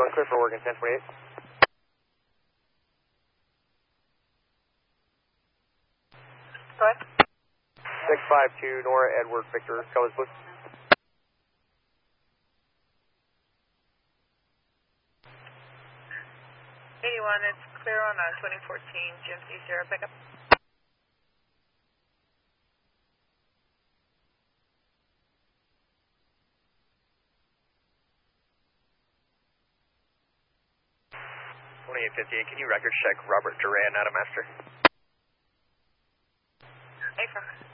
go and clear for Oregon 1028. 652 Nora Edward Victor, colors blue. 81, it's clear on 2014 GMC Sierra pickup. Can you record check Robert Duran out of Master? Affirmative.